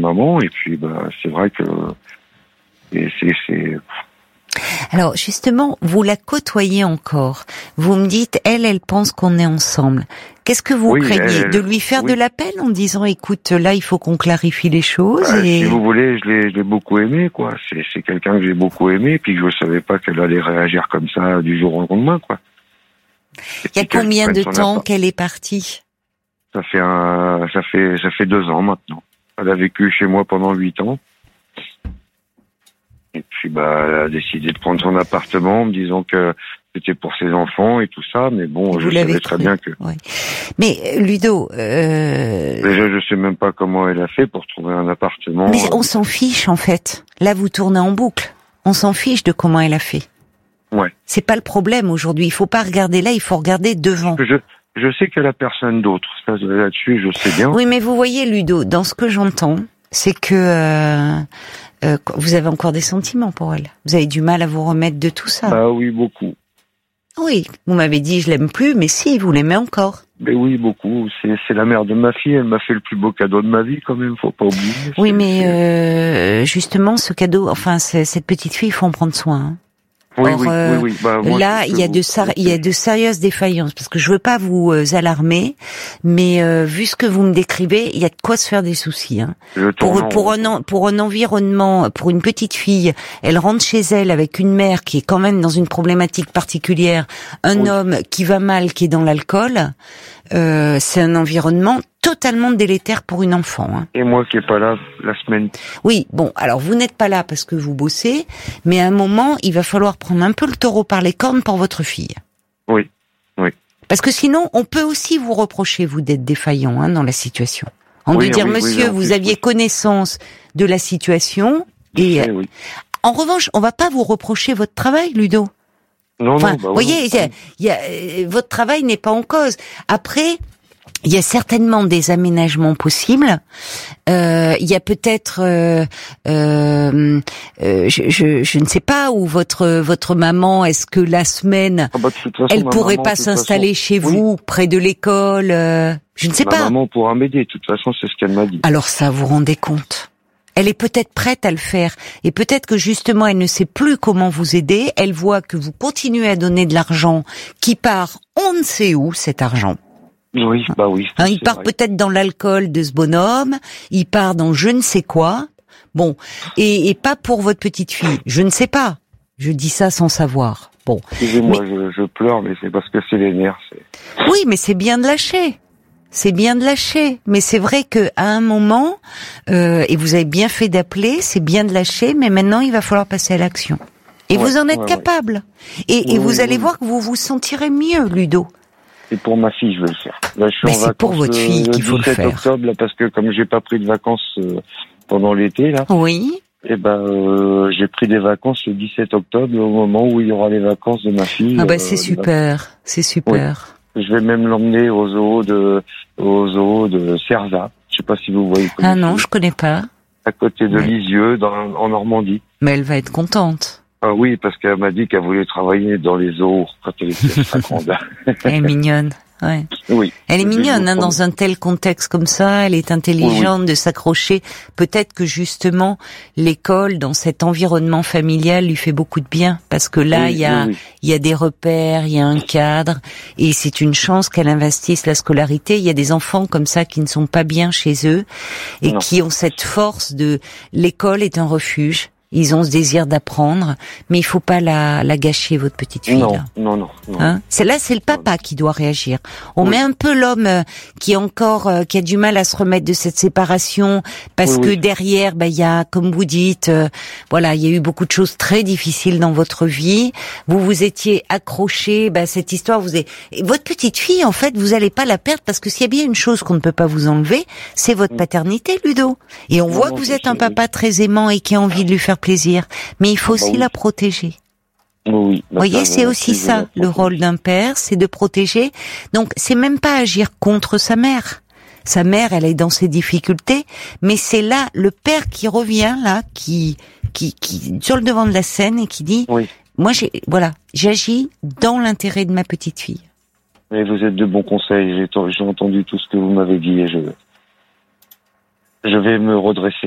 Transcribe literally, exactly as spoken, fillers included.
maman. Et puis, bah, c'est vrai que et c'est, c'est. Alors justement, vous la côtoyez encore. Vous me dites, elle, elle pense qu'on est ensemble. Qu'est-ce que vous Oui, craignez elle, de lui faire oui. de la peine en disant, écoute, là, il faut qu'on clarifie les choses. Bah, et... Si vous voulez, je l'ai, je l'ai beaucoup aimé, quoi. C'est, c'est quelqu'un que j'ai beaucoup aimé, puis que je savais pas qu'elle allait réagir comme ça du jour au lendemain, quoi. Il y a combien de temps qu'elle est partie? Ça fait un, ça fait, ça fait deux ans maintenant. Elle a vécu chez moi pendant huit ans. Et puis, bah, elle a décidé de prendre son appartement en me disant que c'était pour ses enfants et tout ça. Mais bon, Vous je savais très bien que... Ouais. Mais Ludo... Euh... Déjà, je sais même pas comment elle a fait pour trouver un appartement. Mais on s'en fiche, en fait. Là, vous tournez en boucle. On s'en fiche de comment elle a fait. Ouais. C'est pas le problème aujourd'hui. Il faut pas regarder là, il faut regarder devant. Je, je sais qu'elle a personne d'autre. Ça, là-dessus, je sais bien. Oui, mais vous voyez, Ludo, dans ce que j'entends, c'est que... Euh... Euh, vous avez encore des sentiments pour elle. Vous avez du mal à vous remettre de tout ça. Bah oui, beaucoup. Oui, vous m'avez dit je l'aime plus, mais si, vous l'aimez encore. Mais oui, beaucoup. C'est, c'est la mère de ma fille. Elle m'a fait le plus beau cadeau de ma vie, quand même. Faut pas oublier. Oui, c'est, mais c'est... Euh, justement, ce cadeau, enfin, c'est, cette petite fille, il faut en prendre soin. Hein. Oui, Or, oui, euh, oui, oui. Bah, moi, là, il y a de ça, il y a de sérieuses défaillances parce que je veux pas vous euh, alarmer, mais euh, vu ce que vous me décrivez, il y a de quoi se faire des soucis. Hein. Pour pour un pour un environnement, pour une petite fille, elle rentre chez elle avec une mère qui est quand même dans une problématique particulière, un oui. homme qui va mal, qui est dans l'alcool. Euh, c'est un environnement totalement délétère pour une enfant. Hein. Et moi qui est pas là la semaine. Oui, bon, alors vous n'êtes pas là parce que vous bossez, mais à un moment, il va falloir prendre un peu le taureau par les cornes pour votre fille. Oui, oui. Parce que sinon, on peut aussi vous reprocher, vous, d'être défaillant hein, dans la situation. En oui, de dire, oui, monsieur, oui, vous plus, aviez oui. connaissance de la situation, et oui, oui. En revanche, on va pas vous reprocher votre travail, Ludo. Non, enfin, non, bah, vous voyez, oui. il y a, il y a, euh, votre travail n'est pas en cause. Après, il y a certainement des aménagements possibles. Euh, il y a peut-être, euh, euh, euh, je, je, je ne sais pas où votre votre maman. Est-ce que la semaine, ah bah, façon, elle pourrait maman, pas s'installer façon, chez oui. vous, près de l'école euh, Je ne sais ma pas. Ma maman pourra m'aider. De toute façon, c'est ce qu'elle m'a dit. Alors ça, vous rendez compte ? Elle est peut-être prête à le faire. Et peut-être que justement, elle ne sait plus comment vous aider. Elle voit que vous continuez à donner de l'argent qui part on ne sait où, cet argent. Oui, bah oui. Hein, il part vrai. peut-être dans l'alcool de ce bonhomme. Il part dans je ne sais quoi. Bon. Et, et pas pour votre petite fille. Je ne sais pas. Je dis ça sans savoir. Bon. Excusez-moi, mais... je, je pleure, mais c'est parce que c'est les nerfs. C'est... Oui, mais c'est bien de lâcher. C'est bien de lâcher, mais c'est vrai que à un moment, euh, et vous avez bien fait d'appeler, c'est bien de lâcher, mais maintenant il va falloir passer à l'action. Et ouais, vous en êtes ouais, capable. Ouais. Et, oui, et vous oui, allez oui. voir que vous vous sentirez mieux, Ludo. Et pour ma fille, je vais le faire. Là, je suis mais en c'est vacances pour votre fille le, qu'il faut le faire. dix-sept octobre, là, parce que comme j'ai pas pris de vacances euh, pendant l'été, là. Oui. Eh ben, euh, j'ai pris des vacances le dix-sept octobre, au moment où il y aura les vacances de ma fille. Ah bah euh, c'est super, c'est super. Oui. Je vais même l'emmener au zoo de, au zoo de Cerza. Je sais pas si vous voyez. Ah non, je connais pas. À côté de ouais. Lisieux, dans, en Normandie. Mais elle va être contente. Ah oui, parce qu'elle m'a dit qu'elle voulait travailler dans les zoos quand elle était très grande. Elle est mignonne. Ouais. Oui. Elle est mignonne, hein, dans un tel contexte comme ça, elle est intelligente oui, oui. de s'accrocher. Peut-être que justement, l'école, dans cet environnement familial, lui fait beaucoup de bien, parce que là, il oui, y a, il oui, oui. y a des repères, il y a un cadre, et c'est une chance qu'elle investisse la scolarité. Il y a des enfants comme ça qui ne sont pas bien chez eux, et non. qui ont cette force de, l'école est un refuge. Ils ont ce désir d'apprendre, mais il faut pas la, la gâcher, votre petite fille. Non, là. non, non. non. Hein c'est là, c'est le papa non. qui doit réagir. On oui. met un peu l'homme euh, qui est encore, euh, qui a du mal à se remettre de cette séparation, parce oui, que oui. derrière, bah, il y a, comme vous dites, euh, voilà, il y a eu beaucoup de choses très difficiles dans votre vie. Vous vous étiez accroché, bah, cette histoire, vous est, et votre petite fille, en fait, vous allez pas la perdre, parce que s'il y a bien une chose qu'on ne peut pas vous enlever, c'est votre oui. paternité, Ludo. Et on non, voit non, que vous êtes un papa oui. très aimant et qui a envie de lui faire plaisir, mais il faut aussi oui. la protéger. Oui, vous voyez, c'est aussi ça, le rôle d'un père, c'est de protéger. Donc, c'est même pas agir contre sa mère. Sa mère, elle est dans ses difficultés, mais c'est là le père qui revient là, qui, qui, qui sur le devant de la scène et qui dit, oui. moi, j'ai, voilà, j'agis dans l'intérêt de ma petite fille. Mais vous êtes de bons conseils. J'ai, j'ai entendu tout ce que vous m'avez dit et je, je vais me redresser.